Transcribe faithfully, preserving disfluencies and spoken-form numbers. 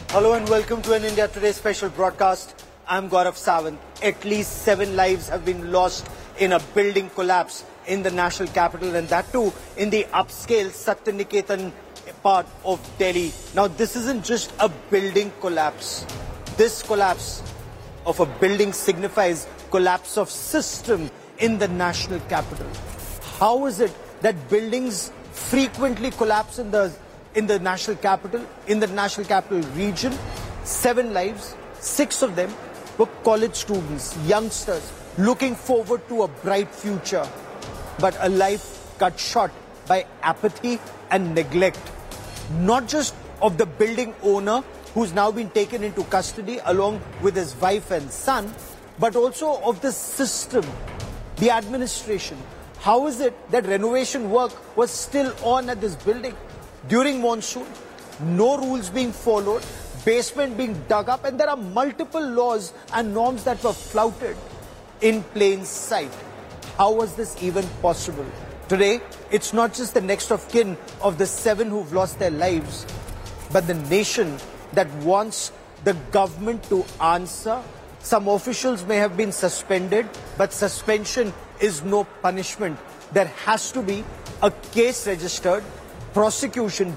Hello and welcome to an India Today special broadcast. I'm Gaurav Sawant. At least seven lives have been lost in a building collapse in the national capital, and that too in the upscale Satyaniketan part of Delhi. Now, this isn't just a building collapse. This collapse of a building signifies collapse of system in the national capital. How is it that buildings frequently collapse in the in the national capital, in the national capital region? Seven lives, six of them were college students, youngsters, looking forward to a bright future. But a life cut short by apathy and neglect. Not just of the building owner, who's now been taken into custody along with his wife and son, but also of the system, the administration. How is it that renovation work was still on at this building during monsoon? No rules being followed, basement being dug up, and there are multiple laws and norms that were flouted in plain sight. How was this even possible? Today, it's not just the next of kin of the seven who've lost their lives, but the nation that wants the government to answer. Some officials may have been suspended, but suspension is no punishment. There has to be a case registered, prosecution